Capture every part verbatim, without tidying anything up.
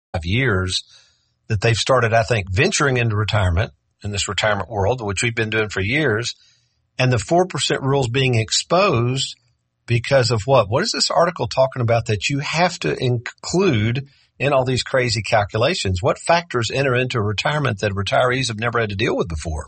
years that they've started, I think, venturing into retirement in this retirement world, which we've been doing for years, and the four percent rules being exposed because of what? What is this article talking about that you have to include in all these crazy calculations? What factors enter into retirement that retirees have never had to deal with before?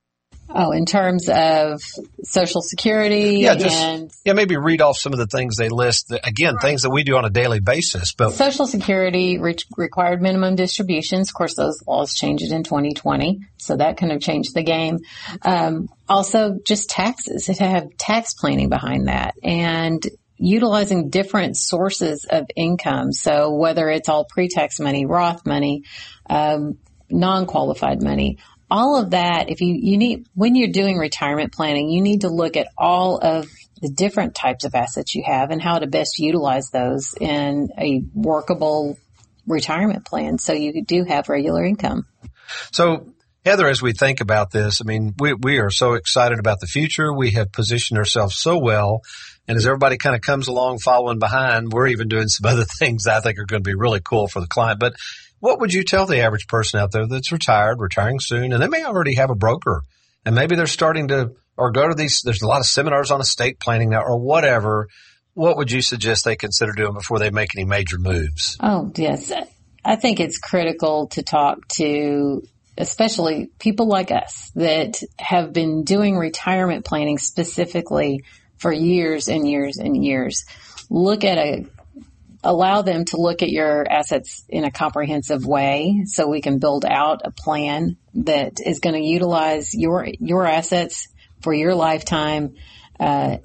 Oh, in terms of Social Security yeah, just, and yeah, maybe read off some of the things they list. That, again, right. Things that we do on a daily basis. But Social Security re- required minimum distributions. Of course, those laws changed in twenty twenty, so that kind of changed the game. Um, also, just taxes. It have tax planning behind that, and utilizing different sources of income. So whether it's all pre-tax money, Roth money, um, non-qualified money. All of that, if you, you need, when you're doing retirement planning, you need to look at all of the different types of assets you have and how to best utilize those in a workable retirement plan so you do have regular income. So, Heather, as we think about this, I mean, we, we are so excited about the future. We have positioned ourselves so well. And as everybody kind of comes along following behind, we're even doing some other things that I think are going to be really cool for the client. But what would you tell the average person out there that's retired, retiring soon, and they may already have a broker, and maybe they're starting to or go to these, there's a lot of seminars on estate planning now or whatever. What would you suggest they consider doing before they make any major moves? Oh, yes. I think it's critical to talk to especially people like us that have been doing retirement planning specifically for years and years and years. Look at a Allow them to look at your assets in a comprehensive way so we can build out a plan that is going to utilize your your assets for your lifetime uh,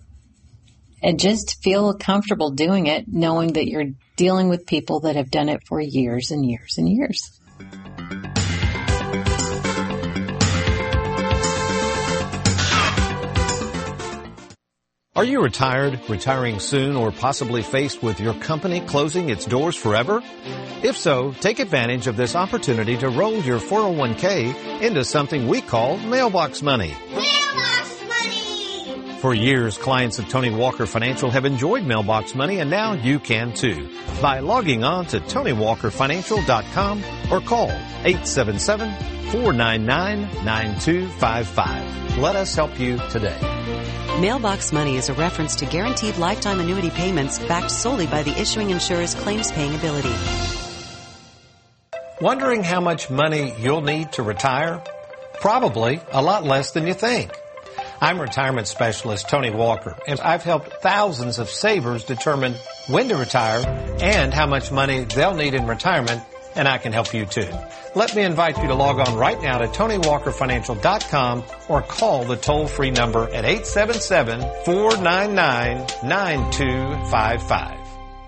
and just feel comfortable doing it, knowing that you're dealing with people that have done it for years and years and years. Are you retired, retiring soon, or possibly faced with your company closing its doors forever? If so, take advantage of this opportunity to roll your four oh one k into something we call mailbox money. Mailbox money! For years, clients of Tony Walker Financial have enjoyed mailbox money, and now you can too by logging on to tony walker financial dot com or call eight seven seven, four nine nine, nine two five five. Let us help you today. Mailbox money is a reference to guaranteed lifetime annuity payments backed solely by the issuing insurer's claims-paying ability. Wondering how much money you'll need to retire? Probably a lot less than you think. I'm retirement specialist Tony Walker, and I've helped thousands of savers determine when to retire and how much money they'll need in retirement, and I can help you too. Let me invite you to log on right now to tony walker financial dot com or call the toll-free number at eight seven seven, four nine nine, nine two five five.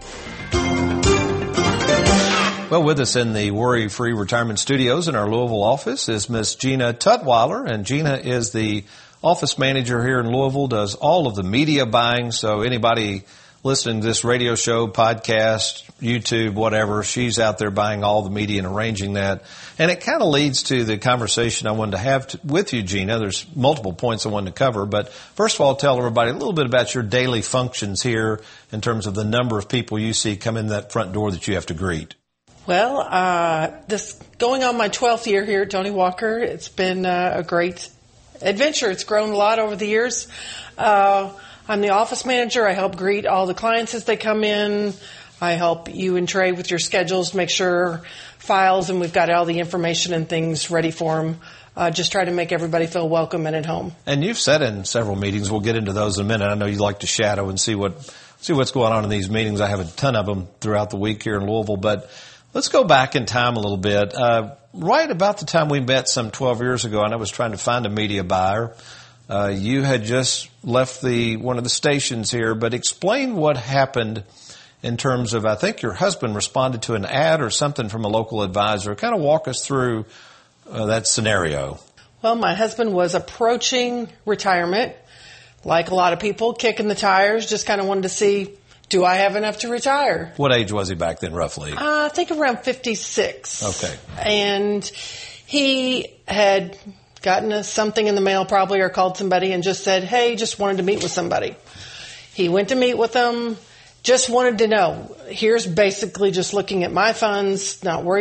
Well, with us in the Worry-Free Retirement Studios in our Louisville office is Miss Gina Tutwiler, and Gina is the office manager here in Louisville, does all of the media buying, so anybody listening to this radio show, podcast, YouTube, whatever, she's out there buying all the media and arranging that. And it kind of leads to the conversation I wanted to have to, with you, Gina. There's multiple points I wanted to cover. But first of all, tell everybody a little bit about your daily functions here in terms of the number of people you see come in that front door that you have to greet. Well, uh, this going on my twelfth year here at Tony Walker. It's been uh, a great adventure. It's grown a lot over the years. Uh, I'm the office manager. I help greet all the clients as they come in. I help you and Trey with your schedules, make sure files, and we've got all the information and things ready for them. Uh, just try to make everybody feel welcome and at home. And you've sat in several meetings. We'll get into those in a minute. I know you like to shadow and see what see what's going on in these meetings. I have a ton of them throughout the week here in Louisville. But let's go back in time a little bit. Uh, right about the time we met some twelve years ago, and I was trying to find a media buyer. Uh, you had just left the one of the stations here, but explain what happened in terms of, I think your husband responded to an ad or something from a local advisor. Kind of walk us through uh, that scenario. Well, my husband was approaching retirement, like a lot of people, kicking the tires, just kind of wanted to see, do I have enough to retire? What age was he back then, roughly? Uh, I think around fifty-six. Okay. And he had gotten a, something in the mail probably or called somebody and just said, hey, just wanted to meet with somebody. He went to meet with them, just wanted to know. Here's basically just looking at my funds, not worried